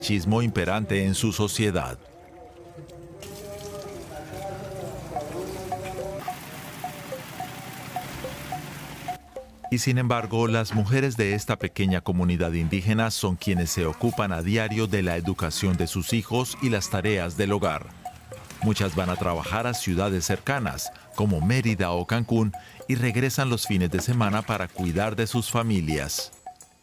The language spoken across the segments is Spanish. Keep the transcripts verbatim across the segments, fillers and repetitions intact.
machismo imperante en su sociedad. Y sin embargo, las mujeres de esta pequeña comunidad indígena son quienes se ocupan a diario de la educación de sus hijos y las tareas del hogar. Muchas van a trabajar a ciudades cercanas, como Mérida o Cancún, y regresan los fines de semana para cuidar de sus familias.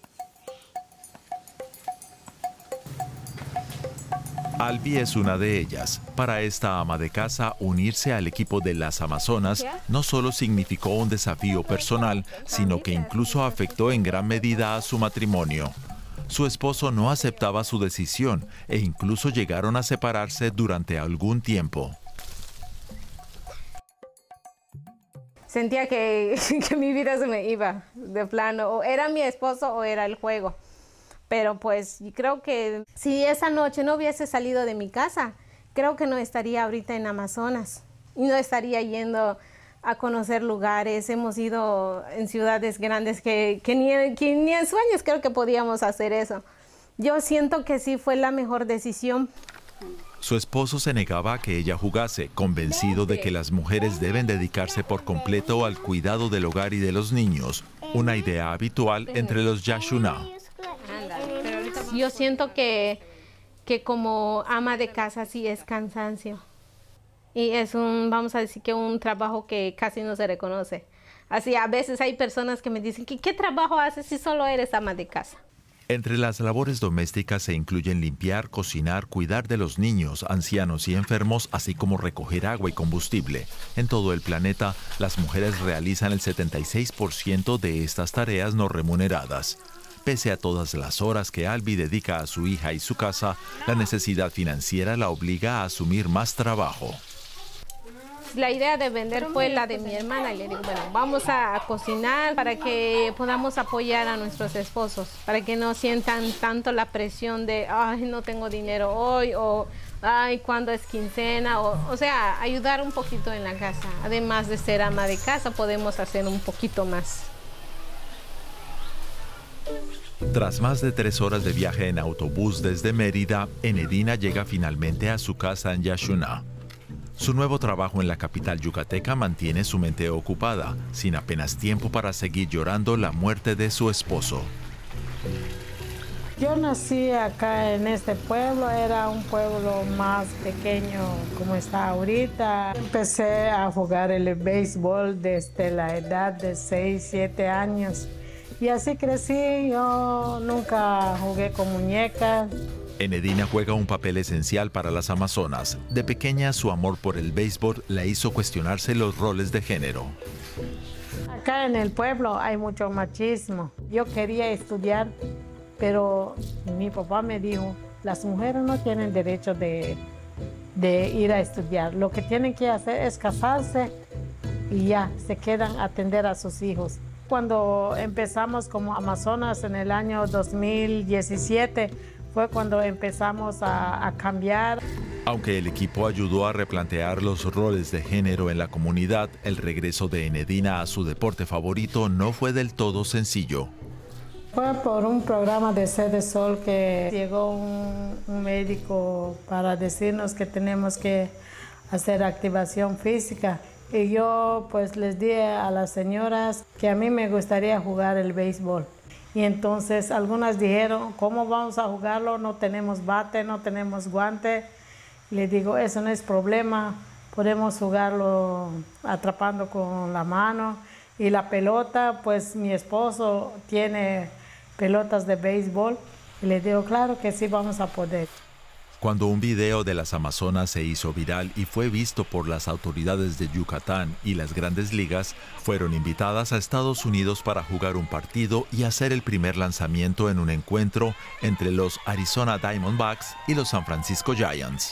Albi es una de ellas. Para esta ama de casa, unirse al equipo de las Amazonas no solo significó un desafío personal, sino que incluso afectó en gran medida a su matrimonio. Su esposo no aceptaba su decisión e incluso llegaron a separarse durante algún tiempo. Sentía que, que mi vida se me iba de plano, o era mi esposo o era el juego. Pero pues creo que si esa noche no hubiese salido de mi casa, creo que no estaría ahorita en Amazonas y no estaría yendo a conocer lugares. Hemos ido en ciudades grandes que, que, ni, que ni en sueños creo que podíamos hacer eso. Yo siento que sí fue la mejor decisión. Su esposo se negaba a que ella jugase, convencido de que las mujeres deben dedicarse por completo al cuidado del hogar y de los niños, una idea habitual entre los Yashuna. Yo siento que, que como ama de casa sí es cansancio. Y es un, vamos a decir que un trabajo que casi no se reconoce. Así a veces hay personas que me dicen, ¿qué, qué trabajo haces si solo eres ama de casa? Entre las labores domésticas se incluyen limpiar, cocinar, cuidar de los niños, ancianos y enfermos, así como recoger agua y combustible. En todo el planeta, las mujeres realizan el setenta y seis por ciento de estas tareas no remuneradas. Pese a todas las horas que Albi dedica a su hija y su casa, la necesidad financiera la obliga a asumir más trabajo. La idea de vender fue la de mi hermana. Y le digo, bueno, vamos a cocinar para que podamos apoyar a nuestros esposos, para que no sientan tanto la presión de, ay, no tengo dinero hoy, o ay, ¿cuándo es quincena? O, o sea, ayudar un poquito en la casa. Además de ser ama de casa, podemos hacer un poquito más. Tras más de tres horas de viaje en autobús desde Mérida, Enedina llega finalmente a su casa en Yashuna. Su nuevo trabajo en la capital yucateca mantiene su mente ocupada, sin apenas tiempo para seguir llorando la muerte de su esposo. Yo nací acá en este pueblo, era un pueblo más pequeño como está ahorita. Empecé a jugar el béisbol desde la edad de seis, siete años. Y así crecí, yo nunca jugué con muñecas. Enedina juega un papel esencial para las Amazonas. De pequeña, su amor por el béisbol la hizo cuestionarse los roles de género. Acá en el pueblo hay mucho machismo. Yo quería estudiar, pero mi papá me dijo, las mujeres no tienen derecho de, de ir a estudiar. Lo que tienen que hacer es casarse y ya, se quedan a atender a sus hijos. Cuando empezamos como Amazonas en el año dos mil diecisiete, fue cuando empezamos a, a cambiar. Aunque el equipo ayudó a replantear los roles de género en la comunidad, el regreso de Enedina a su deporte favorito no fue del todo sencillo. Fue por un programa de Sede Sol que llegó un, un médico para decirnos que tenemos que hacer activación física. Y yo pues les dije a las señoras que a mí me gustaría jugar el béisbol. Y entonces algunas dijeron, ¿cómo vamos a jugarlo? No tenemos bate, no tenemos guante. Les digo, eso no es problema, podemos jugarlo atrapando con la mano. Y la pelota, pues mi esposo tiene pelotas de béisbol. Y les digo, claro que sí vamos a poder. Cuando un video de las Amazonas se hizo viral y fue visto por las autoridades de Yucatán y las grandes ligas, fueron invitadas a Estados Unidos para jugar un partido y hacer el primer lanzamiento en un encuentro entre los Arizona Diamondbacks y los San Francisco Giants.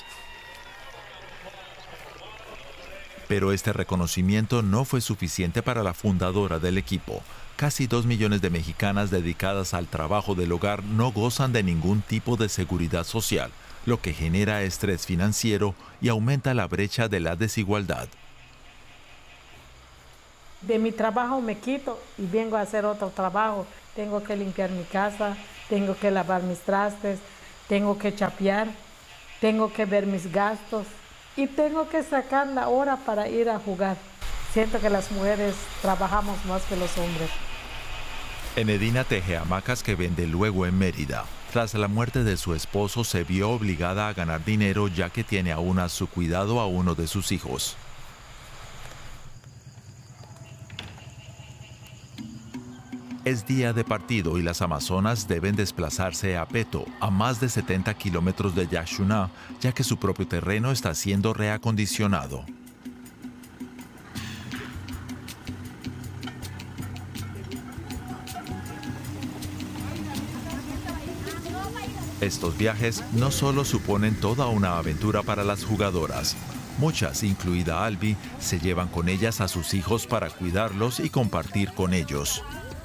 Pero este reconocimiento no fue suficiente para la fundadora del equipo. Casi dos millones de mexicanas dedicadas al trabajo del hogar no gozan de ningún tipo de seguridad social, lo que genera estrés financiero y aumenta la brecha de la desigualdad. De mi trabajo me quito y vengo a hacer otro trabajo. Tengo que limpiar mi casa, tengo que lavar mis trastes, tengo que chapear, tengo que ver mis gastos y tengo que sacar la hora para ir a jugar. Siento que las mujeres trabajamos más que los hombres. Enedina teje hamacas que vende luego en Mérida. Tras la muerte de su esposo, se vio obligada a ganar dinero ya que tiene aún a su cuidado a uno de sus hijos. Es día de partido y las amazonas deben desplazarse a Peto, a más de setenta kilómetros de Yaxuná, ya que su propio terreno está siendo reacondicionado. Estos viajes no solo suponen toda una aventura para las jugadoras. Muchas, incluida Albi, se llevan con ellas a sus hijos para cuidarlos y compartir con ellos.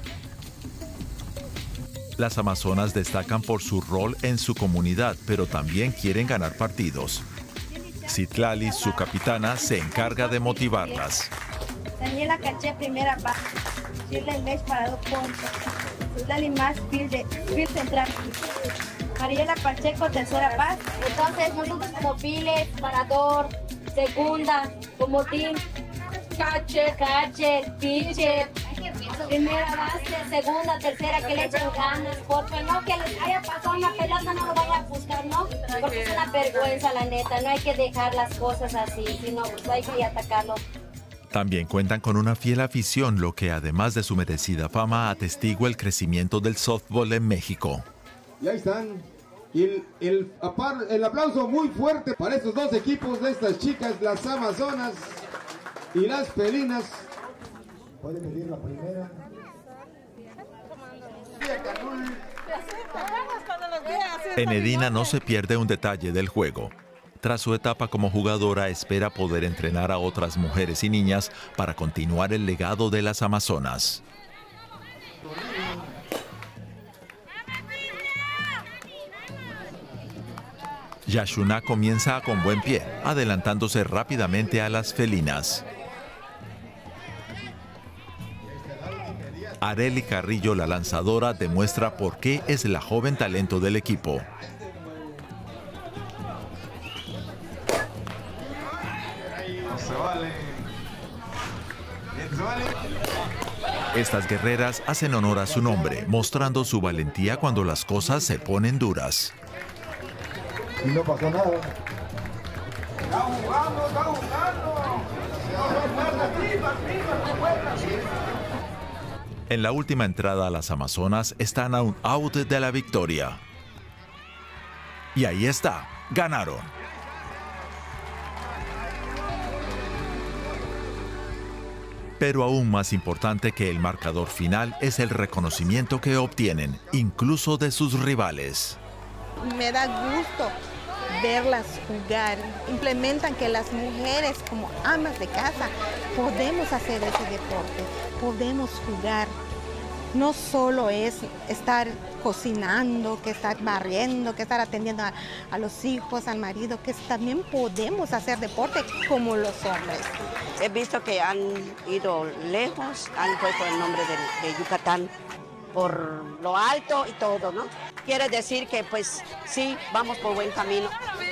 Las amazonas destacan por su rol en su comunidad, pero también quieren ganar partidos. Citlali, su capitana, se encarga de motivarlas. Daniela Caché, primera base. Shirley Lech para dos puntos. Citlali más, Field central. Mariela Pacheco, tercera base. Entonces nosotros como Piles, parador, segunda, como team, catcher, catcher, pitcher, primera base, segunda, tercera, que le echen ganas, porque no que les haya pasado una pelota no lo vayan a buscar, ¿no? Porque es una vergüenza, la neta, no hay que dejar las cosas así, sino pues hay que atacarlo. También cuentan con una fiel afición, lo que además de su merecida fama atestigua el crecimiento del softball en México. Y ahí están. Y el, el, el aplauso muy fuerte para estos dos equipos de estas chicas, las amazonas y las felinas. Pueden medir la primera. Enedina no se pierde un detalle del juego. Tras su etapa como jugadora, espera poder entrenar a otras mujeres y niñas para continuar el legado de las amazonas. Yaxuná comienza con buen pie, adelantándose rápidamente a las felinas. Arely Carrillo, la lanzadora, demuestra por qué es la joven talento del equipo. Estas guerreras hacen honor a su nombre, mostrando su valentía cuando las cosas se ponen duras. Y no pasó nada. Está jugando, está jugando. En la última entrada, las amazonas están a un out de la victoria. Y ahí está, ganaron. Pero aún más importante que el marcador final es el reconocimiento que obtienen, incluso de sus rivales. Me da gusto verlas jugar. Implementan que las mujeres como amas de casa podemos hacer ese deporte, podemos jugar. No solo es estar cocinando, que estar barriendo, que estar atendiendo a, a los hijos, al marido, que también podemos hacer deporte como los hombres. He visto que han ido lejos, han puesto el nombre de, de Yucatán por lo alto y todo, ¿no? Quiere decir que, pues, sí, vamos por buen camino.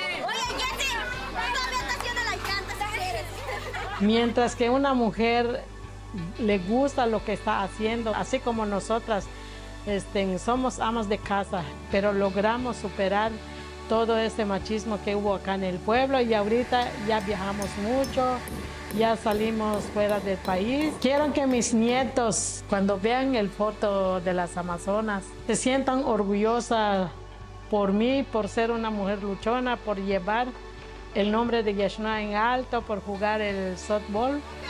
Mientras que una mujer le gusta lo que está haciendo, así como nosotras este, somos amas de casa, pero logramos superar todo ese machismo que hubo acá en el pueblo y ahorita ya viajamos mucho, ya salimos fuera del país. Quiero que mis nietos, cuando vean el foto de las amazonas, se sientan orgullosas por mí, por ser una mujer luchona, por llevar el nombre de Yaxuná en alto, por jugar el softball.